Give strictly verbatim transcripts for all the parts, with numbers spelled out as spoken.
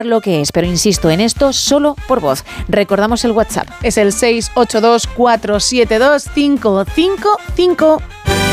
lo que es, pero insisto en esto solo por voz. Recordamos el WhatsApp. Es el seis ocho dos, cuatro siete dos, cinco cinco cinco.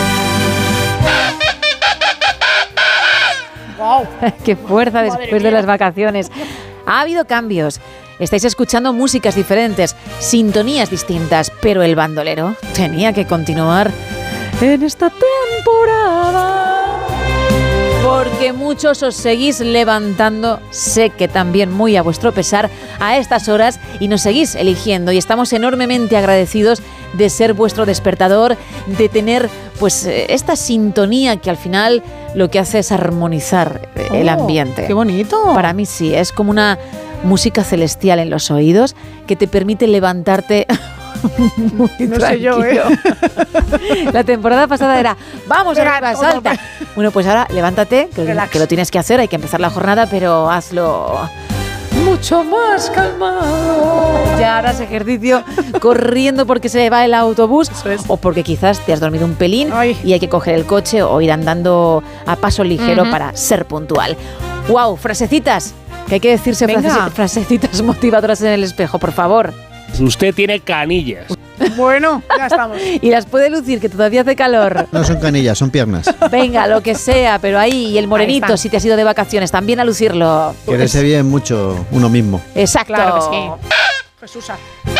¡Wow! ¡Qué fuerza después de las vacaciones! Ha habido cambios. Estáis escuchando músicas diferentes, sintonías distintas, pero el bandolero tenía que continuar en esta temporada. Porque muchos os seguís levantando, sé que también muy a vuestro pesar, a estas horas y nos seguís eligiendo y estamos enormemente agradecidos de ser vuestro despertador, de tener pues esta sintonía que al final lo que hace es armonizar oh, el ambiente. ¡Qué bonito! Para mí sí, es como una música celestial en los oídos que te permite levantarte... Muy no tranquilo. Sé yo, ¿eh? La temporada pasada era vamos arriba, salta. Bueno, pues ahora levántate, que, que lo tienes que hacer, hay que empezar la jornada, pero hazlo mucho más calmado. Ya harás ejercicio corriendo porque se va el autobús es. O porque quizás te has dormido un pelín Ay. Y hay que coger el coche o ir andando a paso ligero uh-huh. para ser puntual. ¡Wow! Frasecitas, que hay que decirse frase, frasecitas motivadoras en el espejo, por favor. Usted tiene canillas. Bueno, ya estamos. Y las puede lucir, que todavía hace calor. No son canillas, son piernas. Venga, lo que sea, pero ahí, y el morenito, si te has ido de vacaciones, también a lucirlo. Quererse bien mucho uno mismo. Exacto. Claro que sí. Jesús.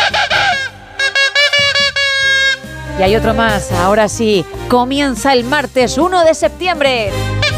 Y hay otro más, ahora sí. Comienza el martes uno de septiembre.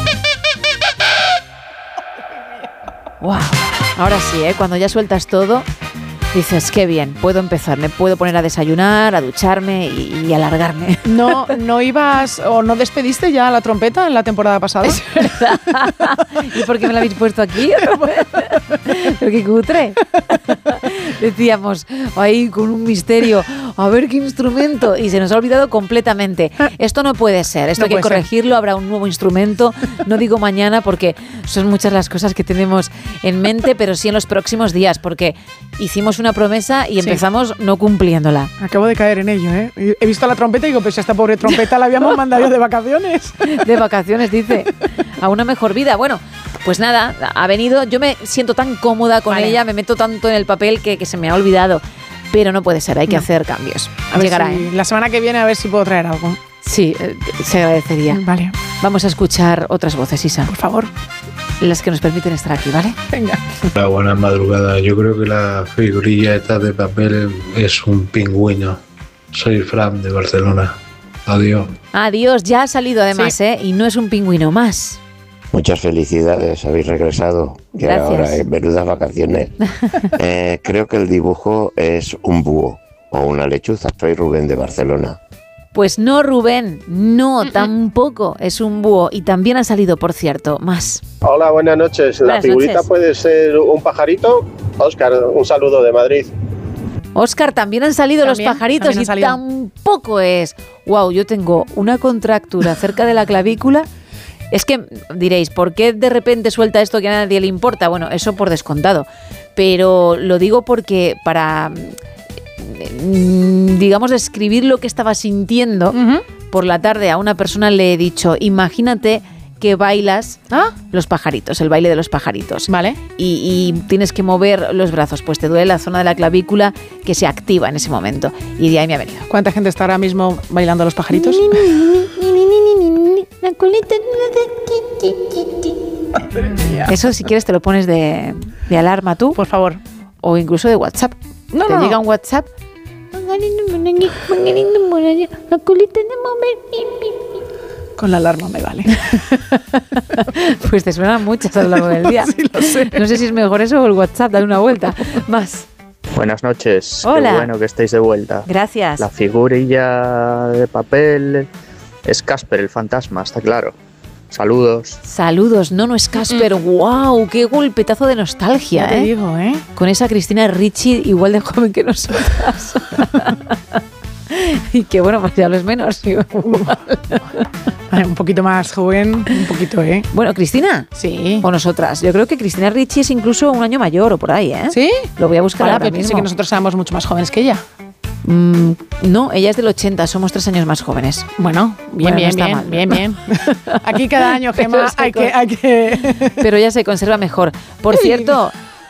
Wow. Ahora sí, ¿eh? Cuando ya sueltas todo... Dices, qué bien, puedo empezar, me puedo poner a desayunar, a ducharme y, y alargarme. No, no ibas o no despediste ya la trompeta en la temporada pasada. Es verdad. ¿Y por qué me la habéis puesto aquí? Pero qué cutre. Decíamos, ahí con un misterio, a ver qué instrumento. Y se nos ha olvidado completamente. Esto no puede ser, esto no hay que corregirlo, ser. Habrá un nuevo instrumento. No digo mañana porque son muchas las cosas que tenemos en mente, pero sí en los próximos días, porque hicimos una promesa y empezamos sí. no cumpliéndola. Acabo de caer en ello, ¿eh? He visto la trompeta y digo, pues esta pobre trompeta la habíamos mandado de vacaciones. De vacaciones, dice. A una mejor vida. Bueno, pues nada, ha venido. Yo me siento tan cómoda con vale. ella, me meto tanto en el papel que, que se me ha olvidado. Pero no puede ser, hay que no. hacer cambios. A Llegará, ver si, ¿eh? La semana que viene a ver si puedo traer algo. Sí, eh, se agradecería. Vale. Vamos a escuchar otras voces, Isa. Por favor. Las que nos permiten estar aquí, ¿vale? Venga. Hola, buenas madrugadas. Yo creo que la figurilla esta de papel es un pingüino. Soy Fran de Barcelona. Adiós. Adiós, ya ha salido además, sí. ¿eh? Y no es un pingüino más. Muchas felicidades, habéis regresado. Que Gracias. Ahora en menudas vacaciones. eh, creo que el dibujo es un búho o una lechuza. Soy Rubén de Barcelona. Pues no, Rubén, no, tampoco es un búho. Y también ha salido, por cierto, más. Hola, buenas noches. Buenas ¿La figurita noches. puede ser un pajarito? Óscar, un saludo de Madrid. Óscar, también han salido ¿También? los pajaritos y salido. tampoco es. Wow, yo tengo una contractura cerca de la clavícula. Es que diréis, ¿por qué de repente suelta esto que a nadie le importa? Bueno, eso por descontado. Pero lo digo porque para... digamos, describir lo que estaba sintiendo uh-huh. por la tarde a una persona le he dicho, imagínate que bailas ¿Ah? los pajaritos, el baile de los pajaritos. Vale. Y, y tienes que mover los brazos, pues te duele la zona de la clavícula que se activa en ese momento. Y de ahí me ha venido. ¿Cuánta gente está ahora mismo bailando los pajaritos? Eso, si quieres, te lo pones de, de alarma tú. Por favor. O incluso de WhatsApp. No, te no, llega no. un WhatsApp. Con la alarma me vale. Pues te suenan muchas a lo largo del día. Sí, lo sé. No sé si es mejor eso o el WhatsApp, dale una vuelta. Más. Buenas noches. Hola. Qué bueno que estéis de vuelta. Gracias. La figurilla de papel es Casper, el fantasma, está claro. Saludos. Saludos, no, no es Casper. Mm. ¡Wow! ¡Qué golpetazo de nostalgia! Ya te ¿eh? digo, ¿eh? Con esa Cristina Ricci igual de joven que nosotras. Y que bueno, pues ya lo es menos. Un poquito más joven, un poquito, ¿eh? Bueno, ¿Cristina? Sí. O nosotras. Yo creo que Cristina Ricci es incluso un año mayor o por ahí, ¿eh? ¿Sí? Lo voy a buscar Hola, ahora pero mismo. pensé que nosotros éramos mucho más jóvenes que ella. Mm, no, ella es del ochenta, somos tres años más jóvenes. Bueno, bien, Bueno, bien, no está bien, mal. bien, bien. Aquí cada año, Gemma, hay con... que, hay que... Pero ella se conserva mejor. Por cierto,